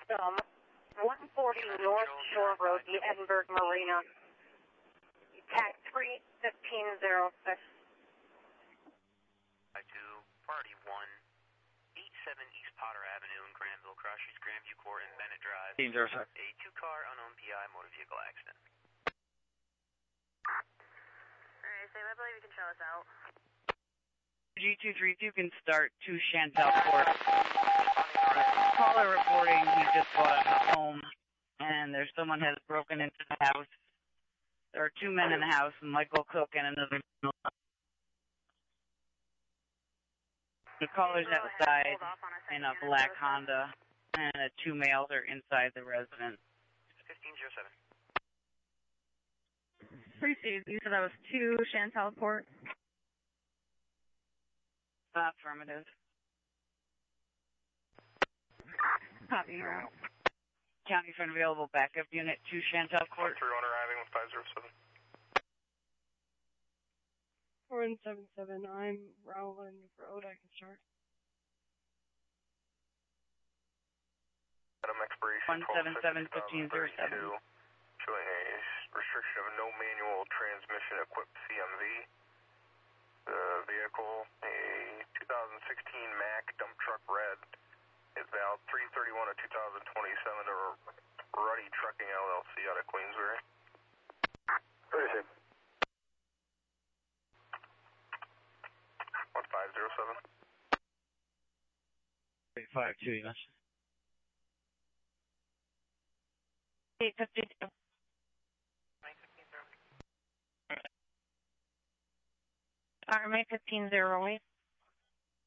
140 North Shore Road, the Edinburgh Marina. TAC 31506. I do Party 187 East Potter Avenue in Granville, Cross Streets, Grandview Court, and Bennett Drive. A two-car unknown PI motor vehicle accident. Alright, so I believe you can show us out. G232 can start to Chantal Court. Caller reporting he just bought a home and there's someone has broken into the house. There are two men in the house, Michael Cook and another. The caller's outside in a black Honda and the two males are inside the residence. 1507. Appreciate you said that was 2 Chantal Court. Affirmative. Copy you. County for an available backup unit, 2 Chantal Court. Through owner arriving with 507. 4177, I'm Rowland Road, I can start. Item expiration 177-1507. Showing a restriction of no manual transmission equipped CMV. The vehicle, a 2016 Mack dump truck red, is valid 331 of 2027 to Ruddy Trucking LLC out of Queensbury. 36. 1507. 852, yes. 852. RMA 1508.